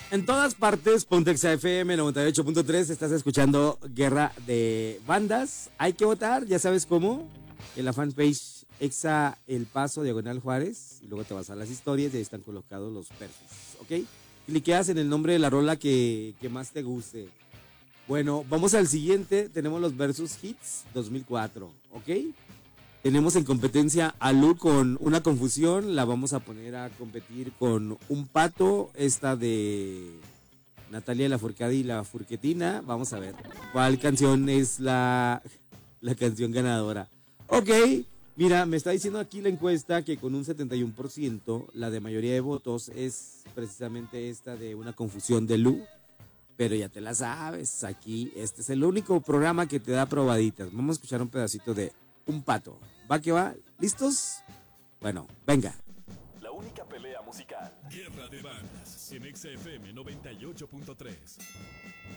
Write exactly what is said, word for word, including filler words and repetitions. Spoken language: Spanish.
En todas partes, Pontex F M noventa y ocho punto tres, estás escuchando Guerra de Bandas. Hay que votar, ya sabes cómo. En la fanpage Exa El Paso, Diagonal Juárez. Y luego te vas a las historias y ahí están colocados los versos, ¿ok? Cliqueas en el nombre de la rola que, que más te guste. Bueno, vamos al siguiente. Tenemos los versus hits dos mil cuatro, ¿ok? Tenemos en competencia a Lu con Una Confusión. La vamos a poner a competir con Un Pato. Esta de Natalia Lafourcade y La Furquetina. Vamos a ver cuál canción es la, la canción ganadora. Ok, mira, me está diciendo aquí la encuesta que con un setenta y uno por ciento la de mayoría de votos es precisamente esta de Una Confusión de Lu. Pero ya te la sabes, aquí este es el único programa que te da probaditas. Vamos a escuchar un pedacito de Un Pato. ¿Va que va? ¿Listos? Bueno, venga. La única pelea musical. Guerra de Bandas en Exa F M noventa y ocho punto tres.